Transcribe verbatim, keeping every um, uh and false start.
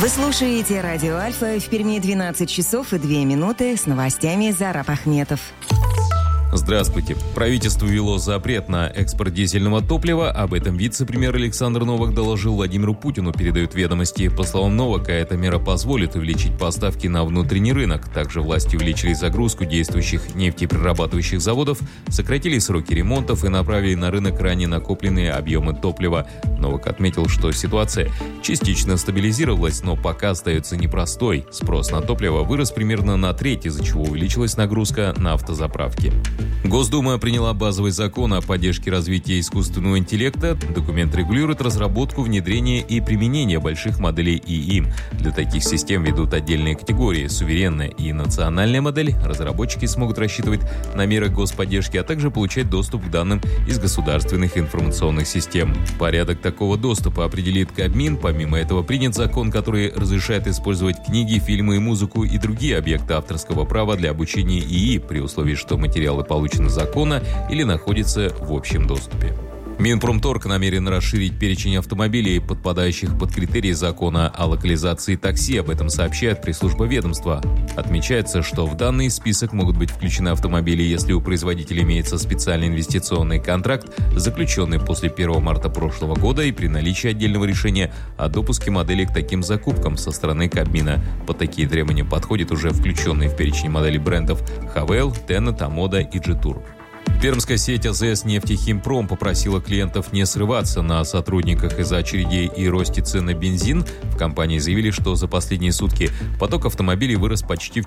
Вы слушаете радио Альфа. В Перми двенадцать часов и две минуты. С новостями Зараб Ахметов. Здравствуйте. Правительство ввело запрет на экспорт дизельного топлива. Об этом вице-премьер Александр Новак доложил Владимиру Путину, передают «Ведомости». По словам Новака, эта мера позволит увеличить поставки на внутренний рынок. Также власти увеличили загрузку действующих нефтеперерабатывающих заводов, сократили сроки ремонтов и направили на рынок ранее накопленные объемы топлива. Новак отметил, что ситуация частично стабилизировалась, но пока остается непростой. Спрос на топливо вырос примерно на треть, из-за чего увеличилась нагрузка на автозаправки. Госдума приняла базовый закон о поддержке развития искусственного интеллекта. Документ регулирует разработку, внедрение и применение больших моделей ИИ. Для таких систем ведут отдельные категории – суверенная и национальная модель. Разработчики смогут рассчитывать на меры господдержки, а также получать доступ к данным из государственных информационных систем. Порядок такого доступа определит Кабмин. Помимо этого принят закон, который разрешает использовать книги, фильмы и музыку и другие объекты авторского права для обучения ИИ, при условии, что материалы получены законно или находятся в общем доступе. Минпромторг намерен расширить перечень автомобилей, подпадающих под критерии закона о локализации такси. Об этом сообщает пресс-служба ведомства. Отмечается, что в данный список могут быть включены автомобили, если у производителя имеется специальный инвестиционный контракт, заключенный после первого марта прошлого года, и при наличии отдельного решения о допуске моделей к таким закупкам со стороны Кабмина. Под такие требования подходят уже включенные в перечень моделей брендов Хавейл, Теннет, Амода и Джитур. Пермская сеть АЗС «Нефтехимпром» попросила клиентов не срываться на сотрудниках из-за очередей и росте цен на бензин. В компании заявили, что за последние сутки поток автомобилей вырос почти в